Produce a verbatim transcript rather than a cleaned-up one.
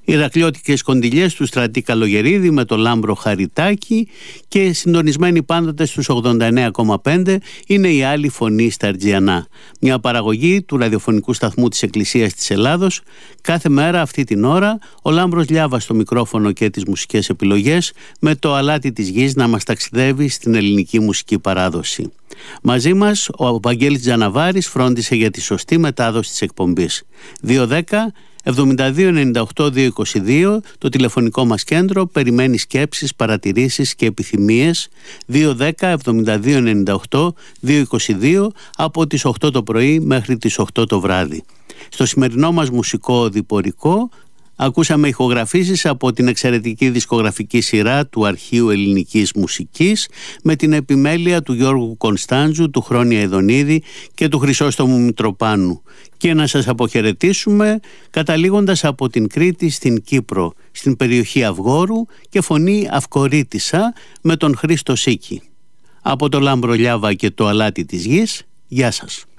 Ηρακλειώτικες κοντιλιές του Στρατή Καλογερίδη με το Λάμπρο Χαριτάκη και συντονισμένοι πάντοτε στους ογδόντα εννέα κόμμα πέντε είναι η Άλλη Φωνή στα Αργιανά. Μια παραγωγή του ραδιοφωνικού σταθμού της Εκκλησίας της Ελλάδος. Κάθε μέρα αυτή την ώρα ο Λάμπρος Λιάβας στο μικρόφωνο και τις μουσικές επιλογές, με το αλάτι της γης να μας ταξιδεύει στην ελληνική μουσική παράδοση. Μαζί μας ο Βαγγέλης Τζαναβάρης φρόντισε για τη σωστή μετάδοση της εκπομπής. δύο δέκα εβδομήντα δύο ενενήντα οκτώ διακόσια είκοσι δύο το τηλεφωνικό μας κέντρο περιμένει σκέψεις, παρατηρήσεις και επιθυμίες. δύο δέκα εβδομήντα δύο ενενήντα οκτώ διακόσια είκοσι δύο από τις οκτώ το πρωί μέχρι τις οκτώ το βράδυ. Στο σημερινό μας μουσικό διπορικό ακούσαμε ηχογραφήσεις από την εξαιρετική δισκογραφική σειρά του Αρχείου Ελληνικής Μουσικής με την επιμέλεια του Γιώργου Κωνσταντζου, του Χρόνια Ιδονίδη και του Χρυσόστομου Μητροπάνου. Και να σας αποχαιρετήσουμε καταλήγοντας από την Κρήτη στην Κύπρο, στην περιοχή Αυγόρου και φωνή Αυκορίτισσα με τον Χρήστο Σίκη. Από το Λάμπρο Λιάβα και το αλάτι της γης, γεια σας.